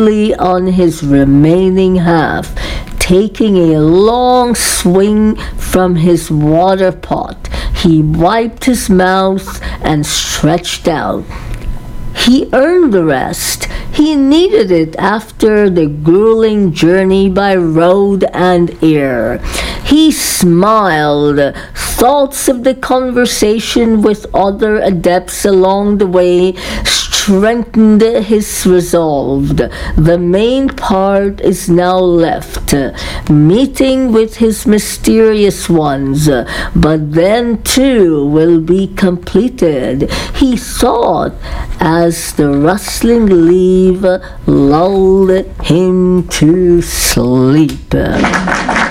swiftly on his remaining half, taking a long swing from his water pot. He wiped his mouth and stretched out. He earned the rest. He needed it after the grueling journey by road and air. He smiled. Thoughts of the conversation with other adepts along the way strengthened his resolve. The main part is now left, meeting with his mysterious ones, but then too will be completed, he thought, as the rustling leaf lulled him to sleep.